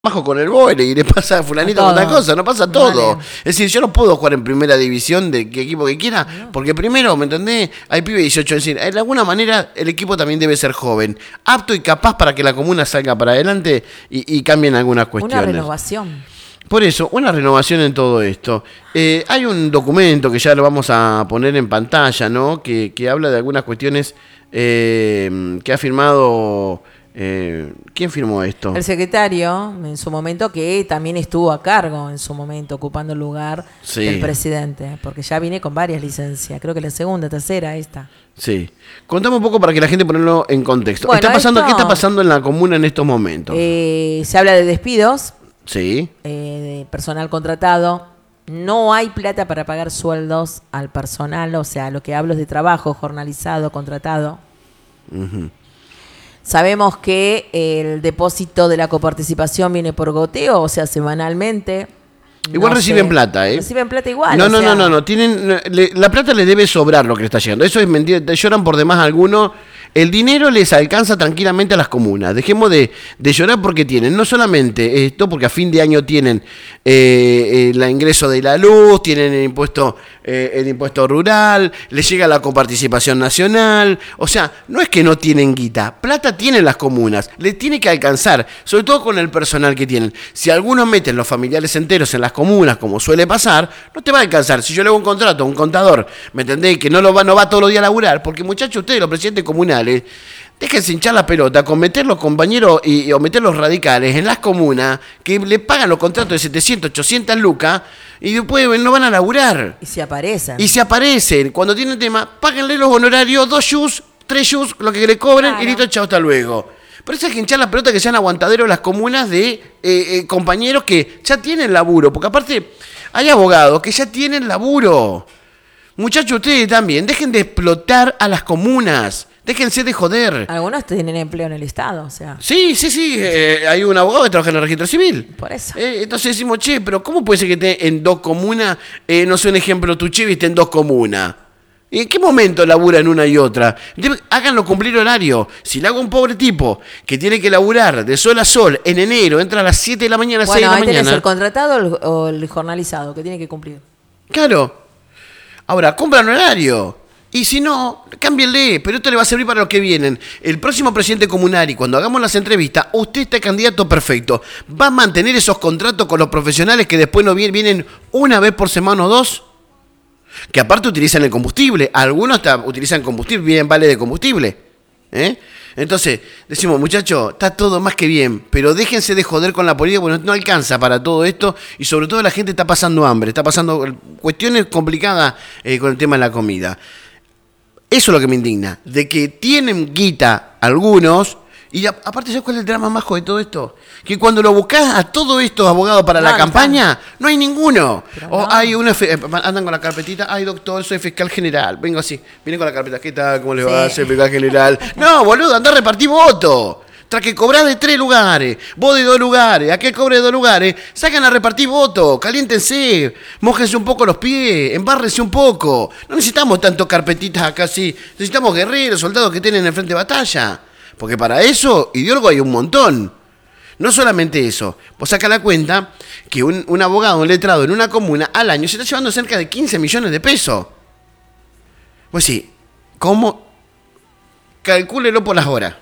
bajo con el Boyle y le pasa a fulanito con otra cosa, no pasa todo. Vale. Es decir, yo no puedo jugar en primera división de qué equipo que quiera, porque primero, ¿me entendés? Hay pibe de 18, es decir, de alguna manera el equipo también debe ser joven, apto y capaz para que la comuna salga para adelante y cambien algunas cuestiones. Una renovación. Por eso, una renovación en todo esto. Hay un documento que ya lo vamos a poner en pantalla, ¿no? Que habla de algunas cuestiones que ha firmado... ¿quién firmó esto? El secretario, en su momento, que también estuvo a cargo, en su momento, ocupando el lugar del presidente, porque ya viene con varias licencias, creo que la segunda, tercera, esta. Sí. Contame un poco para que la gente ponerlo en contexto. Bueno, ¿Qué está pasando en la comuna en estos momentos? Se habla de despidos, sí, de personal contratado. No hay plata para pagar sueldos al personal, o sea, lo que hablo es de trabajo jornalizado, contratado. Sabemos que el depósito de la coparticipación viene por goteo, o sea, semanalmente. Igual reciben plata, ¿eh? Reciben plata igual. No. La plata les debe sobrar lo que le está llegando. Eso es mentira. Te lloran por demás algunos. El dinero les alcanza tranquilamente a las comunas. Dejemos de llorar porque tienen, no solamente esto, porque a fin de año tienen el ingreso de la luz, tienen el impuesto rural, les llega la coparticipación nacional. O sea, no es que no tienen guita, plata tienen las comunas, les tiene que alcanzar, sobre todo con el personal que tienen. Si algunos meten los familiares enteros en las comunas, como suele pasar, no te va a alcanzar. Si yo le hago un contrato a un contador, ¿me entendés? Que no va todos los días a laburar, porque muchachos, ustedes, los presidentes comunales, déjense hinchar la pelota con meter los compañeros o meter los radicales en las comunas que le pagan los contratos de 700, 800 lucas y después no van a laburar. Y se aparecen. Cuando tienen tema, páguenle los honorarios, 2 shoes, 3 shoes, lo que le cobren, claro. Y listo, chao, hasta luego. Pero eso es que hinchar la pelota, que sean aguantaderos las comunas de compañeros que ya tienen laburo. Porque aparte hay abogados que ya tienen laburo. Muchachos, ustedes también, dejen de explotar a las comunas. Déjense de joder. Algunos tienen empleo en el Estado, o sea. Sí. Hay un abogado que trabaja en el registro civil. Por eso. Entonces decimos, pero ¿cómo puede ser que esté en 2 comunas? No sé, un ejemplo, tu Chevy esté en 2 comunas. ¿En qué momento labura en una y otra? Háganlo cumplir horario. Si le hago a un pobre tipo que tiene que laburar de sol a sol en enero, entra a las 7 de la mañana, 6 de la mañana. Bueno, ahí tenés el contratado o el jornalizado, que tiene que cumplir. Claro. Ahora, cumplan horario. Y si no, cámbienle, pero esto le va a servir para los que vienen. El próximo presidente comunal, y cuando hagamos las entrevistas, usted está candidato perfecto. ¿Va a mantener esos contratos con los profesionales que después no vienen una vez por semana o 2? Que aparte utilizan el combustible. Algunos hasta utilizan combustible, bien vale de combustible. Entonces, decimos, muchachos, está todo más que bien, pero déjense de joder con la política, porque no alcanza para todo esto, y sobre todo la gente está pasando hambre, está pasando cuestiones complicadas con el tema de la comida. Eso es lo que me indigna, de que tienen guita algunos, y aparte, ¿sabes cuál es el drama más de todo esto? Que cuando lo buscás a todos estos abogados para la campaña, no hay ninguno. O hay uno, andan con la carpetita, ay doctor, soy fiscal general, vengo así, vienen con la carpeta, ¿qué tal? ¿Cómo le va? Soy fiscal general. No, boludo, andá a repartir votos. Tras que cobrás de 3 lugares, vos de 2 lugares, aquel cobre de 2 lugares, sacan a repartir votos, caliéntense, mójense un poco los pies, embárrense un poco. No necesitamos tanto carpetitas acá así, necesitamos guerreros, soldados que tienen en el frente de batalla. Porque para eso, ideólogos hay un montón. No solamente eso, vos sacá la cuenta que un abogado, un letrado en una comuna al año se está llevando cerca de 15 millones de pesos. Pues sí, ¿cómo? Calcúlelo por las horas.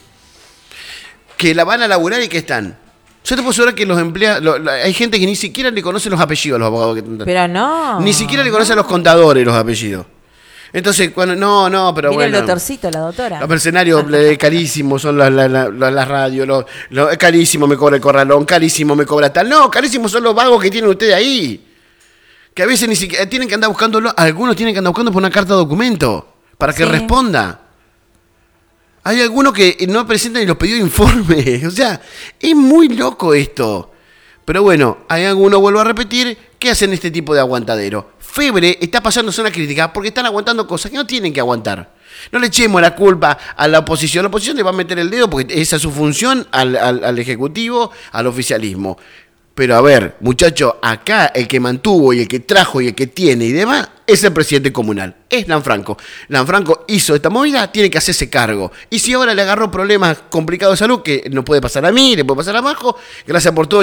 Que la van a laburar y que están. Yo te puedo asegurar que los empleados... hay gente que ni siquiera le conoce los apellidos a los abogados. Pero no. Ni siquiera le conoce a los contadores los apellidos. Entonces, cuando... No, pero mira bueno... el doctorcito, la doctora. Los mercenarios carísimos son las radios. Carísimo me cobra el corralón, carísimo me cobra tal. No, carísimos son los vagos que tienen ustedes ahí. Que a veces ni siquiera tienen que andar buscándolo. Algunos tienen que andar buscando por una carta de documento. Para que responda. Hay algunos que no presentan ni los pedidos de informe. O sea, es muy loco esto. Pero bueno, hay algunos, vuelvo a repetir, que hacen este tipo de aguantadero. Febre está pasándose una crítica porque están aguantando cosas que no tienen que aguantar. No le echemos la culpa a la oposición. La oposición le va a meter el dedo porque esa es su función al Ejecutivo, al oficialismo. Pero a ver, muchacho, acá el que mantuvo y el que trajo y el que tiene y demás es el presidente comunal, es Lanfranco. Lanfranco hizo esta movida, tiene que hacerse cargo. Y si ahora le agarró problemas complicados de salud, que no puede pasar a mí, le puede pasar a Majo, gracias por todo.